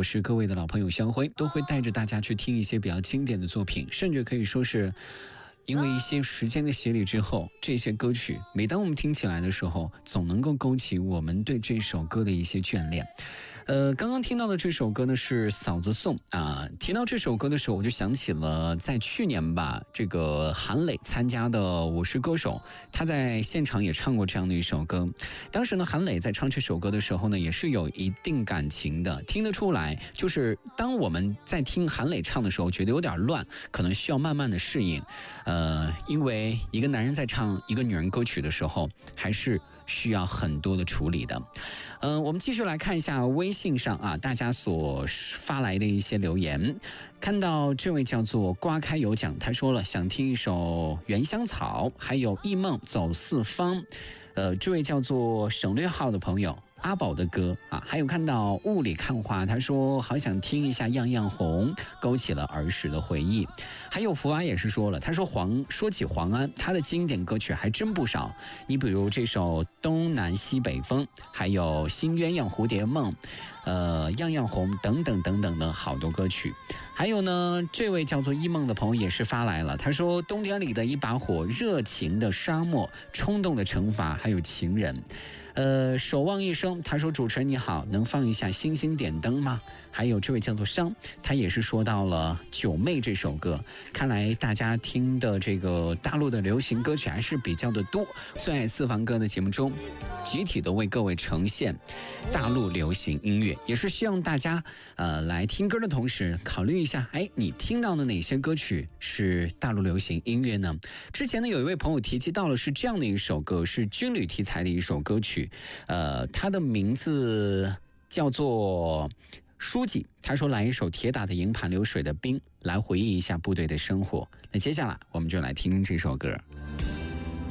我是各位的老朋友香辉，都会带着大家去听一些比较经典的作品，甚至可以说是因为一些时间的洗礼之后，这些歌曲每当我们听起来的时候，总能够勾起我们对这首歌的一些眷恋。刚刚听到的这首歌呢是嫂子颂啊。提到这首歌的时候，我就想起了在去年吧，这个韩磊参加的《我是歌手》，他在现场也唱过这样的一首歌。当时呢，韩磊在唱这首歌的时候呢，也是有一定感情的，听得出来。就是当我们在听韩磊唱的时候，觉得有点乱，可能需要慢慢的适应。因为一个男人在唱一个女人歌曲的时候，还是需要很多的处理的。我们继续来看一下微信上啊，大家所发来的一些留言。看到这位叫做瓜开有奖，他说了想听一首原香草，还有忆梦走四方。这位叫做省略号的朋友阿宝的歌啊，还有看到雾里看花，他说好想听一下样样红，勾起了儿时的回忆。还有福娃也是说了，他说说起黄安，他的经典歌曲还真不少，你比如这首东南西北风，还有新鸳鸯蝴蝶梦，样样红等等等等的好多歌曲。还有呢，这位叫做一梦的朋友也是发来了，他说冬天里的一把火，热情的沙漠，冲动的惩罚，还有情人。守望一生，他说主持人你好，能放一下星星点灯吗？还有这位叫做商，他也是说到了九妹这首歌。看来大家听的这个大陆的流行歌曲还是比较的多。最爱私房歌的节目中，集体的为各位呈现大陆流行音乐，也是希望大家来听歌的同时考虑一下，你听到的哪些歌曲是大陆流行音乐呢？之前呢有一位朋友提及到了是这样的一首歌，是军旅题材的一首歌曲，它的名字叫做书记。他说来一首铁打的营盘流水的兵，来回忆一下部队的生活。那接下来我们就来听听这首歌。